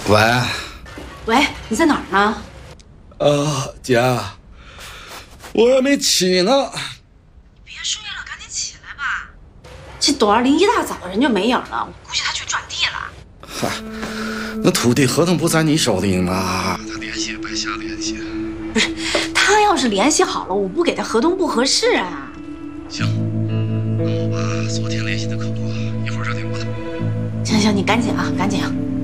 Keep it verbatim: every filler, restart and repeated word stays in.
喂， 喂，你在哪儿呢？ 呃，姐，我还没起呢。 别睡了，赶紧起来吧。这朵儿玲一大早人就没影了，我估计他去转地了。 嗨，那土地合同不在你手里吗？他联系也白瞎联系。 不是，他要是联系好了，我不给他合同不合适啊。 行，那我把昨天联系的客户一会儿热点过来。 行行，你赶紧啊，赶紧啊。